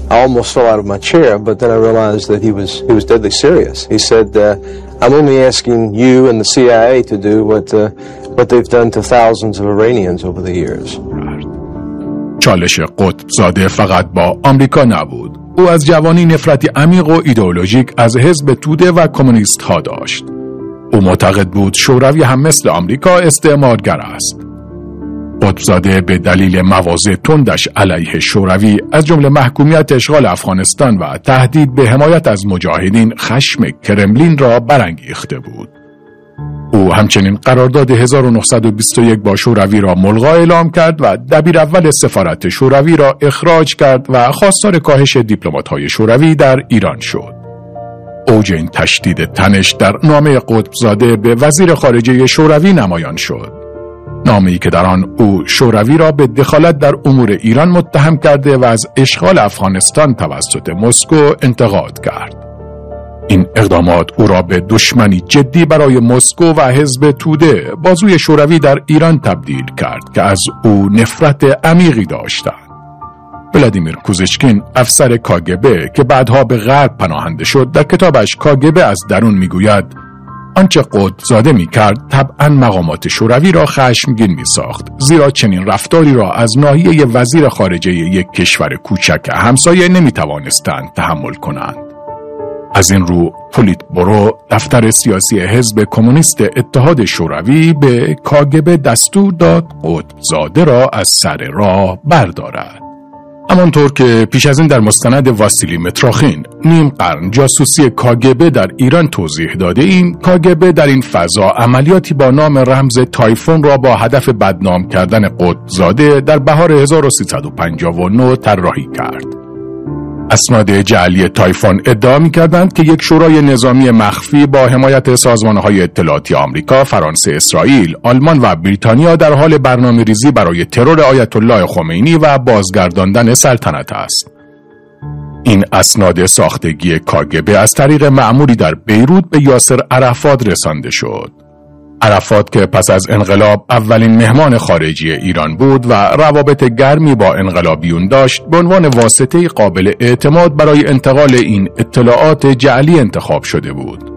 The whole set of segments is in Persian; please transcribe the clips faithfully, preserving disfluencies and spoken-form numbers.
I almost fell out of my chair, but then I realized that he was he was deadly serious. He said, uh, "I'm only asking you and the C I A to do what uh, what they've done to thousands of Iranians over the years." چالش قطبزاده فقط با آمریکا نبود. او از جوانی نفرتی عمیق و ایدئولوژیک از حزب توده و کمونیست ها داشت. او معتقد بود شوروی هم مثل آمریکا استعمارگر است. قطبزاده به دلیل مواضع تندش علیه شوروی از جمله محکومیت اشغال افغانستان و تهدید به حمایت از مجاهدین خشم کرملین را برانگیخته بود. او همچنین قرارداد هزار و نهصد و بیست و یک با شوروی را ملغا اعلام کرد و دبیر اول سفارت شوروی را اخراج کرد و خواستار کاهش دیپلمات‌های شوروی در ایران شد. اوج این تشدید تنش در نامه قطبزاده به وزیر خارجه شوروی نمایان شد. نامه‌ای که در آن او شوروی را به دخالت در امور ایران متهم کرده و از اشغال افغانستان توسط مسکو انتقاد کرد. این اقدامات او را به دشمنی جدی برای مسکو و حزب توده بازوی شوروی در ایران تبدیل کرد که از او نفرت عمیقی داشتند. ولادیمیر کوزچکین، افسر کاگبه که بعدها به غرب پناهنده شد، در کتابش کاگبه از درون میگوید آنچه قطبزاده میکرد طبعا مقامات شوروی را خشمگین میساخت، زیرا چنین رفتاری را از ناحیه وزیر خارجه یک کشور کوچک همسایه نمیتوانستند تحمل کنند. از این رو پولیت برو، دفتر سیاسی حزب کمونیست اتحاد شوروی، به کاگبه دستور داد قطبزاده را از سر راه بردارد. همانطور که پیش از این در مستند واسیلی متروخین نیم قرن جاسوسی کاگبه در ایران توضیح داده ایم، کاگبه در این فضا عملیاتی با نام رمز تایفون را با هدف بدنام کردن قطبزاده در بهار هزار و سیصد و پنجاه و نه طراحی کرد. اسناد جعلی تایفون ادعا می‌کردند که یک شورای نظامی مخفی با حمایت سازمان‌های اطلاعاتی آمریکا، فرانسه، اسرائیل، آلمان و بریتانیا در حال برنامه‌ریزی برای ترور آیت الله خمینی و بازگرداندن سلطنت است. این اسناد ساختگی کاگبه از طریق مأموری در بیروت به یاسر عرفات رسانده شد. عرفات که پس از انقلاب اولین مهمان خارجی ایران بود و روابط گرمی با انقلابیون داشت، به عنوان واسطه قابل اعتماد برای انتقال این اطلاعات جعلی انتخاب شده بود.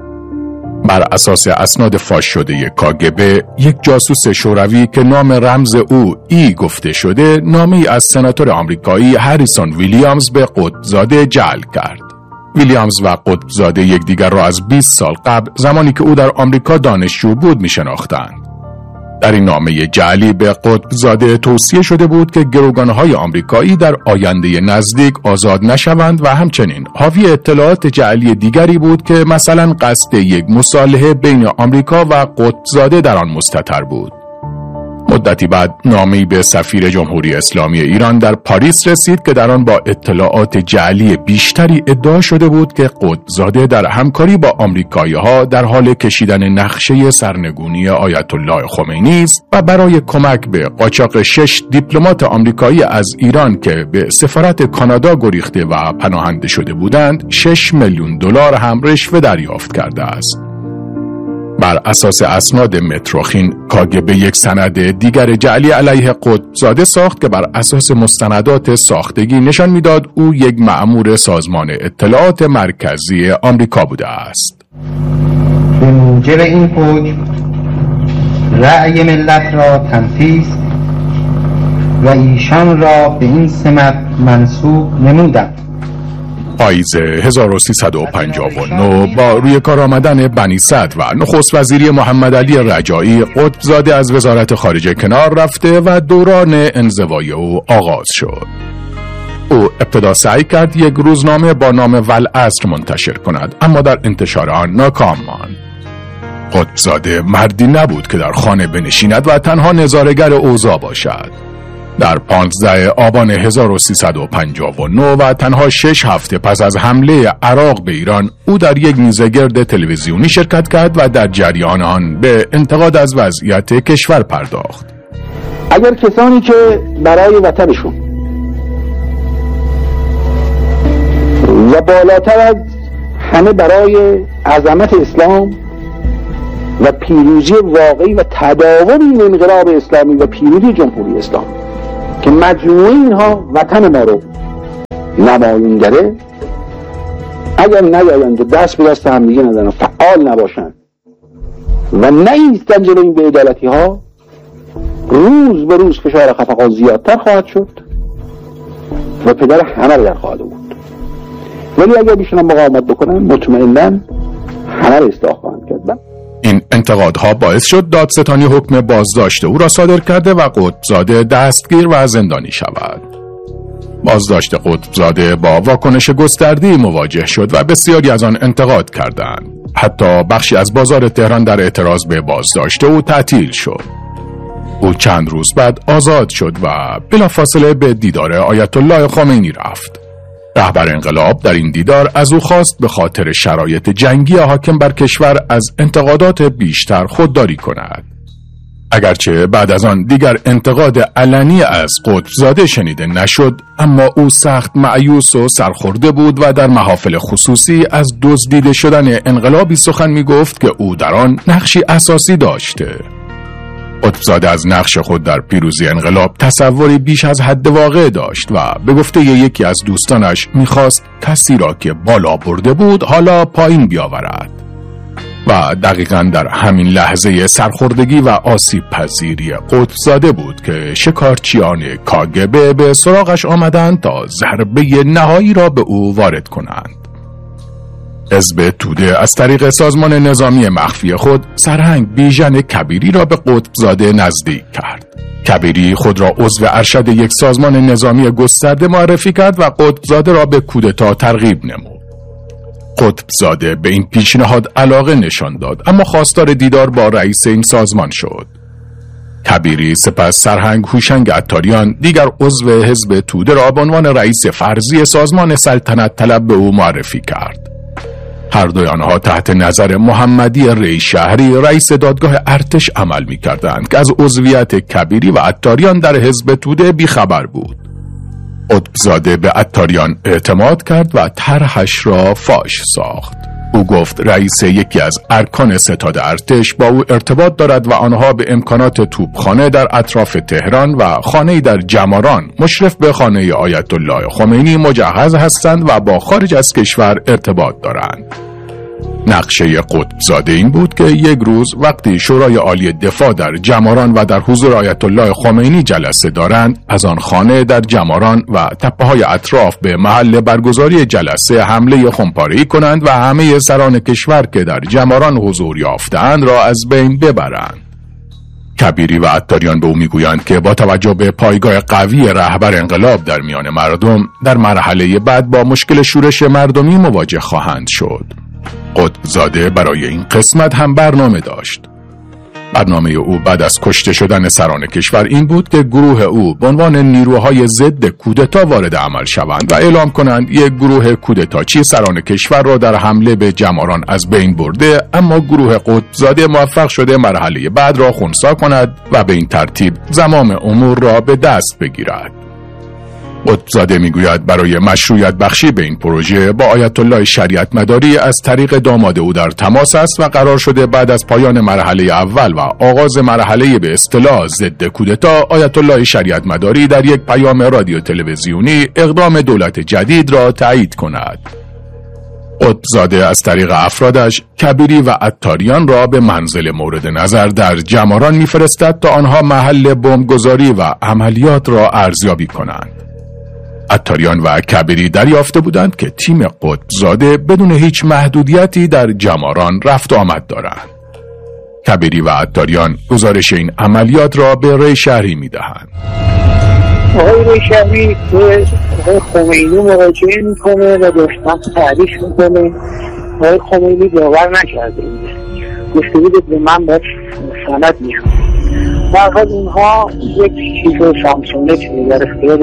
بر اساس اسناد فاش شده کاگبه، یک جاسوس شوروی که نام رمز او ای گفته شده، نامی از سناتور آمریکایی هریسون ویلیامز به قطبزاده جعل کرد. ویلیامز و قطبزاده یکدیگر را از بیست سال قبل، زمانی که او در آمریکا دانشجو بود، می‌شناختند. در این نامه جعلی به قطبزاده توصیه شده بود که گروگان‌های آمریکایی در آینده نزدیک آزاد نشوند و همچنین حاوی اطلاعات جعلی دیگری بود که مثلا قصد یک مصالحه بین آمریکا و قطبزاده در آن مستتر بود. مدتی بعد نامه‌ای به سفیر جمهوری اسلامی ایران در پاریس رسید که در آن با اطلاعات جعلی بیشتری ادعا شده بود که قطبزاده در همکاری با آمریکایی‌ها در حال کشیدن نقشه سرنگونی آیت الله خمینی است و برای کمک به قاچاق شش دیپلمات آمریکایی از ایران که به سفارت کانادا گریخته و پناهنده شده بودند، شش میلیون دلار هم رشوه دریافت کرده است. بر اساس اسناد متروخین، کاگبه یک سند دیگر جعلی علیه قطبزاده ساخت که بر اساس مستندات ساختگی نشان میداد او یک مأمور سازمان اطلاعات مرکزی آمریکا بوده است. به موجب این حکم رأی ملت را تنفیذ و ایشان را به این سمت منصوب نمودند. پاییز هزار و سیصد و پنجاه و نه با روی کار آمدن بنی صدر و نخست وزیری محمد علی رجایی، قطبزاده از وزارت خارجه کنار رفته و دوران انزوای او آغاز شد. او ابتدا سعی کرد یک روزنامه با نام والعصر منتشر کند، اما در انتشار آن ناکام ماند. قطبزاده مردی نبود که در خانه بنشیند و تنها نظاره‌گر اوضاع باشد. در پانزده آبان هزار و سیصد و پنجاه و نه و تنها شش هفته پس از حمله عراق به ایران، او در یک میزگرد تلویزیونی شرکت کرد و در جریان آن به انتقاد از وضعیت کشور پرداخت. اگر کسانی که برای وطنشون و بالاتر از همه برای عظمت اسلام و پیروزی واقعی و تداوم این انقلاب اسلامی و پیروزی جمهوری اسلامی که مجموعه اینها وطن ما رو نمایانگره اگر نیایند و دست به دست هم دیگه ندن و فعال نباشند و نایستن جلوی این بی‌عدالتی ها، روز به روز فشار خفقان زیادتر خواهد شد و پدر همه رو در خواهد بود. ولی اگر بیشتر مقاومت بکنن مطمئناً همه رو اصلاح خواهند کرد. این انتقادها باعث شد دادستانی حکم بازداشت او را صادر کرده و قطبزاده دستگیر و زندانی شود. بازداشت قطبزاده با واکنش گسترده‌ای مواجه شد و بسیاری از آن انتقاد کردند. حتی بخشی از بازار تهران در اعتراض به بازداشت او تعطیل شد. او چند روز بعد آزاد شد و بلافاصله به دیدار آیت الله خمینی رفت. رهبر انقلاب در این دیدار از او خواست به خاطر شرایط جنگی حاکم بر کشور از انتقادات بیشتر خودداری کند. اگرچه بعد از آن دیگر انتقاد علنی از قطبزاده شنیده نشد، اما او سخت مایوس و سرخورده بود و در محافل خصوصی از دزدیده شدن انقلابی سخن می گفت که او در آن نقشی اساسی داشته. قطبزاده از نقش خود در پیروزی انقلاب تصوری بیش از حد واقع داشت و به گفته یکی از دوستانش میخواست کسی را که بالا برده بود حالا پایین بیاورد. و دقیقاً در همین لحظه سرخوردگی و آسیب پذیری قطبزاده بود که شکارچیان کاگبه به سراغش آمدند تا ضربه نهایی را به او وارد کنند. حزب توده از طریق سازمان نظامی مخفی خود سرهنگ بیژن کبیری را به قطبزاده نزدیک کرد. کبیری خود را عضو ارشد یک سازمان نظامی گسترده معرفی کرد و قطبزاده را به کودتا ترغیب نمود. قطبزاده به این پیشنهاد علاقه نشان داد، اما خواستار دیدار با رئیس این سازمان شد. کبیری سپس سرهنگ هوشنگ عطاریان، دیگر عضو حزب توده، را به عنوان رئیس فرضی سازمان سلطنت طلب به او معرفی کرد. هر دوی آنها تحت نظر محمدی ری شهری رئیس دادگاه ارتش عمل می کردند که از عضویت کبیری و عطاریان در حزب توده بیخبر بود. قطبزاده به عطاریان اعتماد کرد و طرحش را فاش ساخت. او گفت رئیس یکی از ارکان ستاد ارتش با او ارتباط دارد و آنها به امکانات توپخانه در اطراف تهران و خانه‌ای در جماران مشرف به خانه آیت الله خمینی مجهز هستند و با خارج از کشور ارتباط دارند. نقشه قطبزاده این بود که یک روز وقتی شورای عالی دفاع در جماران و در حضور آیت الله خمینی جلسه دارند، از آن خانه در جماران و تپه‌های اطراف به محل برگزاری جلسه حمله خمپاره‌ای کنند و همه سران کشور که در جماران حضور یافتند را از بین ببرند. کبیری و عطاریان به او میگویند که با توجه به پایگاه قوی رهبر انقلاب در میان مردم، در مرحله بعد با مشکل شورش مردمی مواجه خواهند شد. قطبزاده برای این قسمت هم برنامه داشت. برنامه او بعد از کشته شدن سران کشور این بود که گروه او به عنوان نیروهای ضد کودتا وارد عمل شوند و اعلام کنند یک گروه کودتاچی سران کشور را در حمله به جماران از بین برده، اما گروه قطبزاده موفق شده مرحله بعد را خنثی کند و به این ترتیب زمام امور را به دست بگیرد. قطبزاده میگوید برای مشروعیت بخشی به این پروژه با آیت الله شریعت مداری از طریق داماد او در تماس است و قرار شده بعد از پایان مرحله اول و آغاز مرحله به اصطلاح ضد کودتا، آیت الله شریعت مداری در یک پیام رادیو تلویزیونی اقدام دولت جدید را تایید کند. قطبزاده از طریق افرادش کبیری و عطاریان را به منزل مورد نظر در جماران میفرستد تا آنها محل بمبگذاری و عملیات را ارزیابی کنند. عطاریان و کبیری دریافته بودند که تیم قطبزاده بدون هیچ محدودیتی در جماران رفت آمد دارند. کبیری و عطاریان گزارش این عملیات را به ری شهری میدهند. آقای ری شهری به آقای خمینی مراجعه میکنه و داشتن تعریف میکنه. آقای خمینی باور نکرده گفته بود به من باید سند میخوام. واقعا اونها یک چیز سامسونگ در اختیار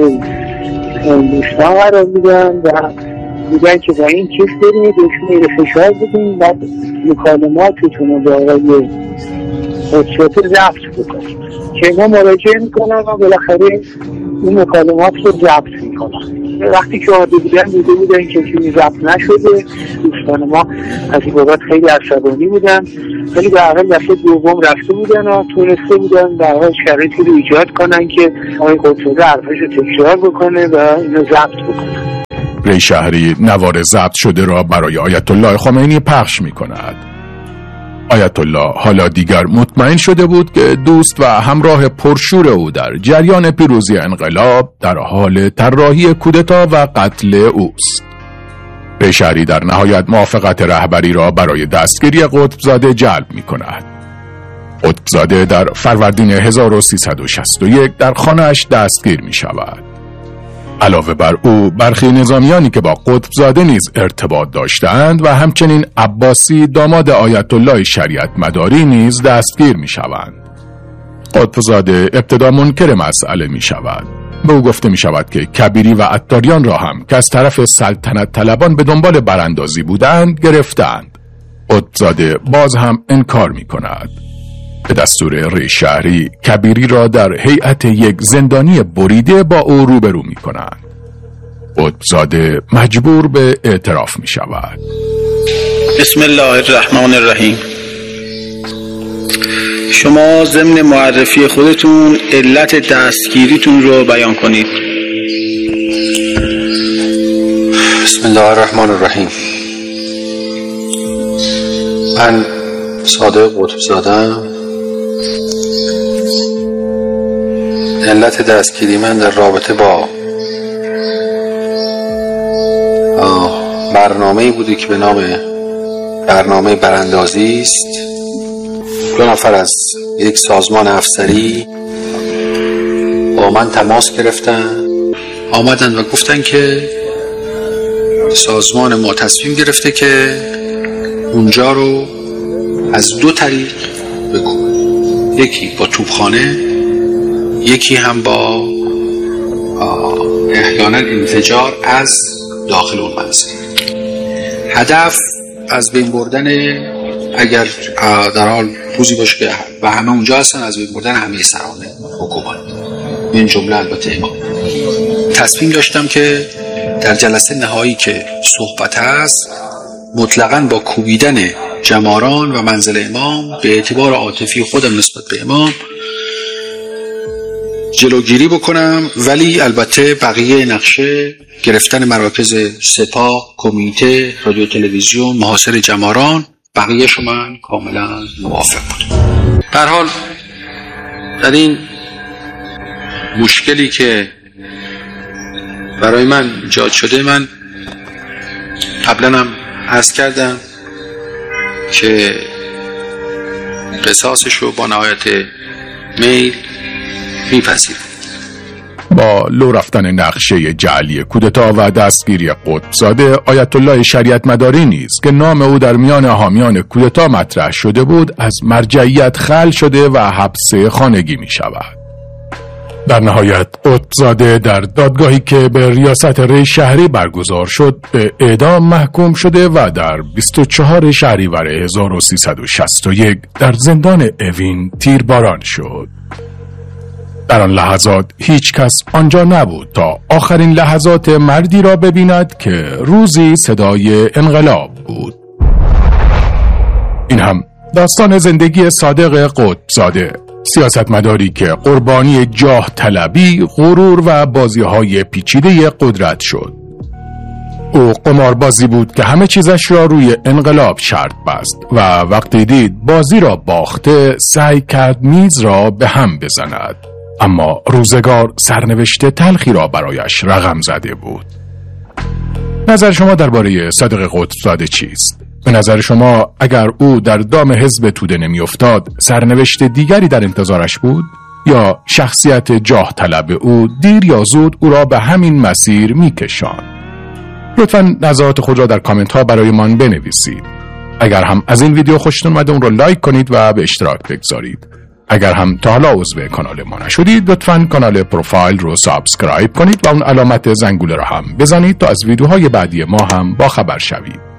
دوستان قرار میدن و میگن که با این چیز بریم دشمن رو فشار بدیم و مکالماتتون رو با آقای قطبزاده ضبط بکنیم که اینا مراجعه میکنن و بالاخره این مکالمات رو ضبط میکنن. وقتی که آمده بودن دیده بودن که چیزی ضبط نشده، دوستان ما از این بابت خیلی عصبانی بودن، ولی به هر حال دفعه دوم رفته بودن و تونسته بودن در حال شرایطی رو ایجاد کنن که آقای قطبزاده حرفش رو تکرار بکنه و اینو ضبط بکنن. ری شهری نوار ضبط شده را برای آیت الله خمینی پخش می کند. آیت الله حالا دیگر مطمئن شده بود که دوست و همراه پرشور او در جریان پیروزی انقلاب در حال طراحی کودتا و قتل اوست. ری شهری در نهایت موافقت رهبری را برای دستگیری قطبزاده جلب می کند. قطبزاده در فروردین هزار و سیصد و شصت و یک در خانه‌اش دستگیر می شود. علاوه بر او برخی نظامیانی که با قطبزاده نیز ارتباط داشتند و همچنین عباسی داماد آیت الله شریعت مداری نیز دستگیر می شوند. قطبزاده ابتدا منکر مسئله می شود. به او گفته می شود که کبیری و عطاریان را هم که از طرف سلطنت طلبان به دنبال براندازی بودند گرفتند. قطبزاده باز هم انکار می کند. به دستور ری شهری کبیری را در هیئت یک زندانی بریده با او روبرو می کنند. قطبزاده مجبور به اعتراف می شود. بسم الله الرحمن الرحیم. شما ضمن معرفی خودتون علت دستگیریتون رو بیان کنید. بسم الله الرحمن الرحیم. من صادق قطبزاده‌ام. علت دستگیری من در رابطه با برنامه‌ای بوده که به نام برنامه براندازی است. دو نفر از یک سازمان افسری با من تماس گرفتن، آمدن و گفتن که سازمان ما تصمیم گرفته که اونجا رو از دو طریق بکنه، یکی با توپخانه، یکی هم با احیانا انفجار از داخل اون منزل. هدف از بین بردن، اگر در حال روزی باشه که و همه اونجا هستن، از بین بردن همه سران حکومت، این جمله البته امام. تصمیم داشتم که در جلسه نهایی که صحبت هست مطلقاً با کوبیدن جماران و منزل امام به اعتبار عاطفی خودم نسبت به امام جلوگیری بکنم، ولی البته بقیه نقشه گرفتن مراکز سپاه، کمیته، رادیو تلویزیون، محاصره جماران، بقیه شما من کاملا موافق بودم. در حال در این مشکلی که برای من ایجاد شده، من قبلا هم عرض کردم که قصاصش رو با نهایت میل میپذیرم. با لو رفتن نقشه جعلی کودتا و دستگیری قطبزاده، آیت الله شریعت مداری نیز که نام او در میان حامیان کودتا مطرح شده بود از مرجعیت خل شده و حبس خانگی می شود. در نهایت قطبزاده در دادگاهی که به ریاست ری شهری برگزار شد به اعدام محکوم شده و در بیست و چهارم شهریور هزار و سیصد و شصت و یک در زندان اوین تیرباران شد. در آن لحظات هیچ کس آنجا نبود تا آخرین لحظات مردی را ببیند که روزی صدای انقلاب بود. این هم داستان زندگی صادق قطبزاده، سیاستمداری که قربانی جاه طلبی، غرور و بازی‌های پیچیده قدرت شد. او قماربازی بود که همه چیزش را روی انقلاب شرط بست و وقتی دید بازی را باخته سعی کرد میز را به هم بزند، اما روزگار سرنوشت تلخی را برایش رقم زده بود. نظر شما درباره صادق قطبزاده چیست؟ به نظر شما اگر او در دام حزب توده نمی افتاد سرنوشت دیگری در انتظارش بود؟ یا شخصیت جاه طلب او دیر یا زود او را به همین مسیر می کشاند؟ لطفاً نظرات خود را در کامنت ها برای من بنویسید. اگر هم از این ویدیو خوشتون اومده اون را لایک کنید و به اشتراک بگذارید. اگر هم تا حالا عضو کانال ما نشدید لطفاً کانال پروفایل رو سابسکرایب کنید و اون علامت زنگوله را هم بزنید تا از ویدیوهای بعدی ما هم با خبر شوید.